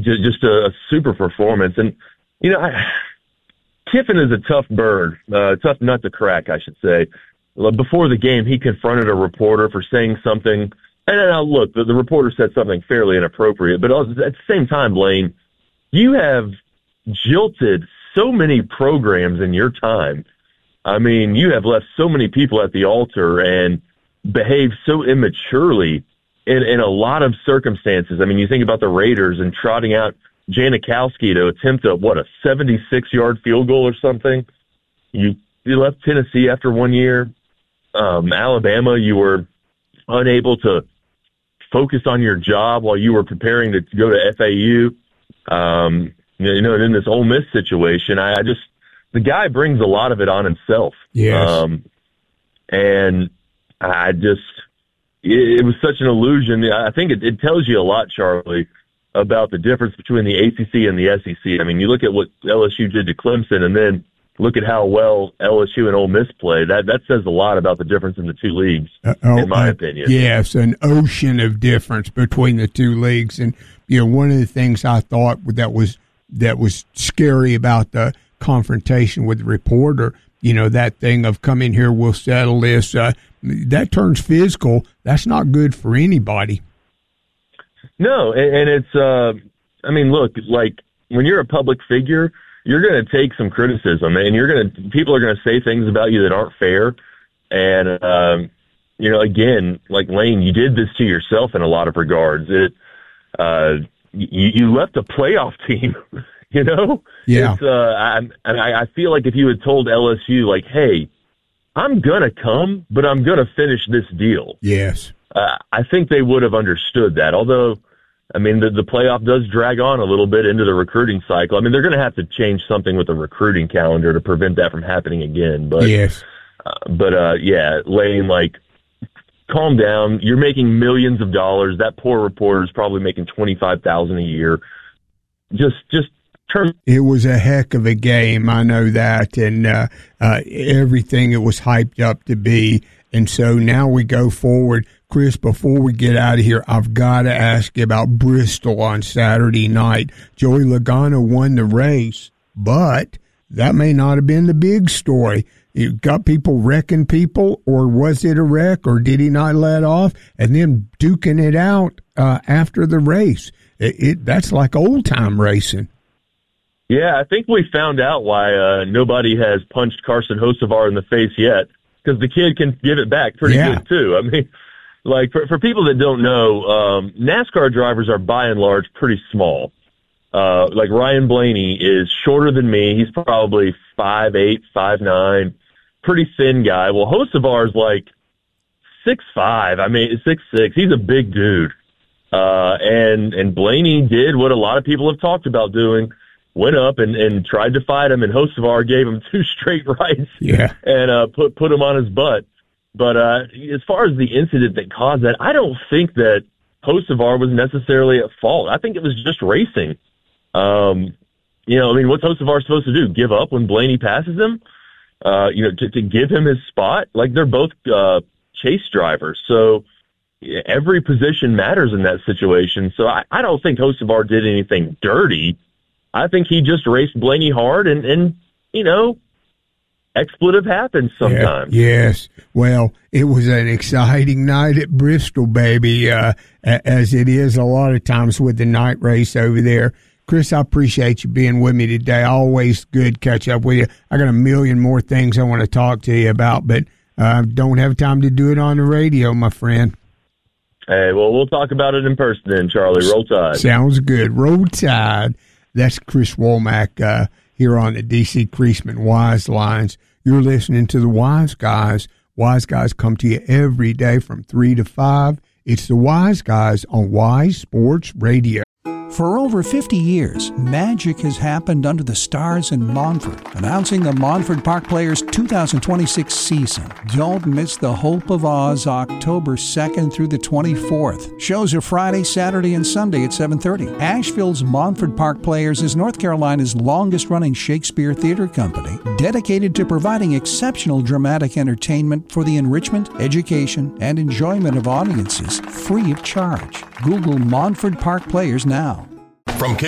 just a super performance. And, you know, Kiffin is a tough bird, tough nut to crack, I should say. Before the game, he confronted a reporter for saying something. And look, the reporter said something fairly inappropriate. But at the same time, Lane, you have jilted so many programs in your time. I mean, you have left so many people at the altar and behaved so immaturely in a lot of circumstances. I mean, you think about the Raiders and trotting out Janikowski to attempt a 76-yard field goal or something. You left Tennessee after 1 year. Alabama, you were unable to focus on your job while you were preparing to go to FAU. You know, in this Ole Miss situation, the guy brings a lot of it on himself. Yes. And it was such an illusion. I think it tells you a lot, Charlie, about the difference between the ACC and the SEC. I mean, you look at what LSU did to Clemson and then look at how well LSU and Ole Miss play. That says a lot about the difference in the two leagues, in my opinion. Yes, an ocean of difference between the two leagues. And, you know, one of the things I thought that was scary about the confrontation with the reporter, you know, that thing of come in here, we'll settle this, that turns physical. That's not good for anybody. No, and it's, I mean, look, like when you're a public figure, you're going to take some criticism, and people are going to say things about you that aren't fair. And, you know, again, like Lane, you did this to yourself in a lot of regards. You left a playoff team, you know? Yeah. I feel like if you had told LSU, like, hey, I'm going to come, but I'm going to finish this deal. Yes. I think they would have understood that. Although, I mean, the playoff does drag on a little bit into the recruiting cycle. I mean, they're going to have to change something with the recruiting calendar to prevent that from happening again. But, yes. Yeah, Lane, like, calm down. You're making millions of dollars. That poor reporter is probably making $25,000 a year. Just turn. It was a heck of a game. I know that, and everything it was hyped up to be. And so now we go forward. Chris, before we get out of here, I've got to ask you about Bristol on Saturday night. Joey Logano won the race, but that may not have been the big story. You got people wrecking people, or was it a wreck, or did he not let off? And then duking it out after the race. That's like old-time racing. Yeah, I think we found out why nobody has punched Carson Hocevar in the face yet, because the kid can give it back pretty good, too. I mean, like, for people that don't know, NASCAR drivers are by and large pretty small. Like Ryan Blaney is shorter than me. He's probably 5'8", 5'9", pretty thin guy. Well, Hocevar's like 6'5". I mean, 6'6". He's a big dude. And Blaney did what a lot of people have talked about doing. Went up and tried to fight him, and Hocevar gave him 2 straight rights and put him on his butt. But as far as the incident that caused that, I don't think that Hocevar was necessarily at fault. I think it was just racing. You know, I mean, what's Hocevar supposed to do? Give up when Blaney passes him? You know, to give him his spot? Like, they're both chase drivers, so every position matters in that situation. So I don't think Hocevar did anything dirty. I think he just raced Blaney hard, and you know, expletive happens sometimes. Yes. Well, it was an exciting night at Bristol, baby, as it is a lot of times with the night race over there. Chris, I appreciate you being with me today. Always good catch up with you. I got a million more things I want to talk to you about, but don't have time to do it on the radio, my friend. Hey, well, we'll talk about it in person then, Charlie. Roll Tide. Sounds good. Roll Tide. That's Chris Womack here on the D.C. Creasman Wise Lines. You're listening to the Wise Guys. Wise Guys come to you every day from 3 to 5. It's the Wise Guys on Wise Sports Radio. For over 50 years, magic has happened under the stars in Montford. Announcing the Montford Park Players 2026 season. Don't miss the Hope of Oz October 2nd through the 24th. Shows are Friday, Saturday, and Sunday at 7:30. Asheville's Montford Park Players is North Carolina's longest-running Shakespeare theater company, dedicated to providing exceptional dramatic entertainment for the enrichment, education, and enjoyment of audiences free of charge. Google Montford Park Players now. From